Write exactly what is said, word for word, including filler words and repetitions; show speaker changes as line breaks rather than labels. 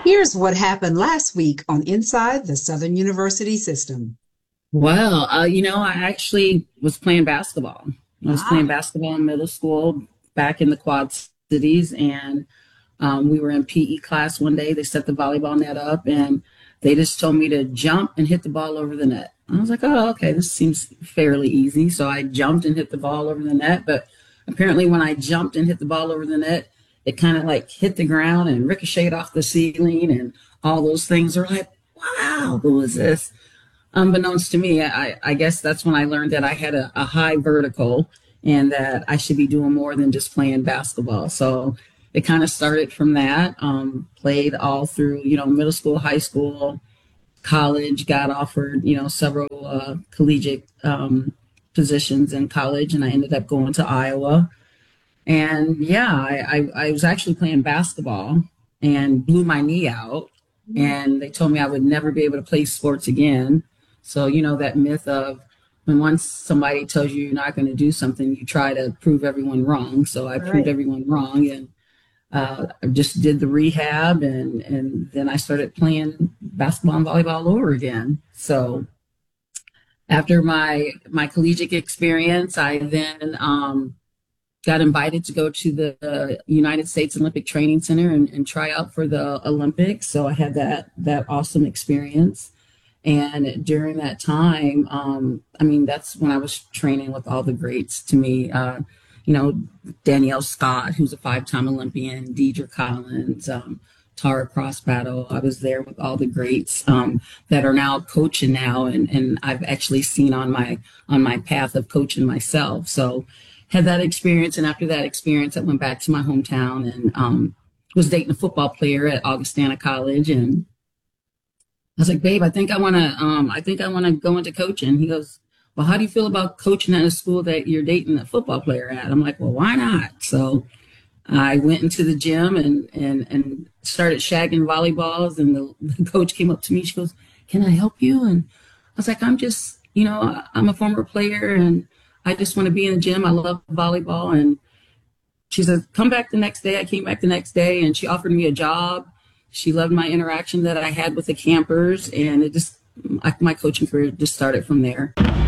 Here's what happened last week on Inside the Southern University System.
Well, uh, you know, I actually was playing basketball. I was playing
Ah,
basketball in middle school back in the Quad Cities, and um, we were in P E class one day. They set the volleyball net up, and they just told me to jump and hit the ball over the net. I was like, oh, okay, this seems fairly easy. So I jumped and hit the ball over the net. But apparently, when I jumped and hit the ball over the net, it kind of like hit the ground and ricocheted off the ceiling, and all those things are like, wow, who is this? Unbeknownst to me, I, I guess that's when I learned that I had a, a high vertical and that I should be doing more than just playing basketball. So it kind of started from that. Um, played all through, you know, middle school, high school, college, got offered, you know, several uh, collegiate um, positions in college, and I ended up going to Iowa. And yeah, I, I, I was actually playing basketball and blew my knee out. And they told me I would never be able to play sports again. So, you know, that myth of when once somebody tells you you're not going to do something, you try to prove everyone wrong. So I proved
right.
everyone wrong, and uh, I just did the rehab, and, and then I started playing basketball and volleyball all over again. So after my, my collegiate experience, I then um, got invited to go to the uh, United States Olympic Training Center and, and try out for the Olympics. So I had that that awesome experience. And during that time, um, I mean, that's when I was training with all the greats to me. Uh, you know, Danielle Scott, who's a five-time Olympian, Deidre Collins, um, Tara Cross Battle. I was there with all the greats um, that are now coaching now, and, and I've actually seen on my on my path of coaching myself. So had that experience, and after that experience, I went back to my hometown and um, was dating a football player at Augustana College, and I was like, "Babe, I think I want to. Um, I think I want to go into coaching." He goes, "Well, how do you feel about coaching at a school that you're dating a football player at?" I'm like, "Well, why not?" So I went into the gym and and and started shagging volleyballs, and the, the coach came up to me. She goes, "Can I help you?" And I was like, "I'm just, you know, I'm a former player, and I just want to be in the gym. I love volleyball." And she said, "Come back the next day." I came back the next day, and she offered me a job. She loved my interaction that I had with the campers, and it just, my coaching career just started from there.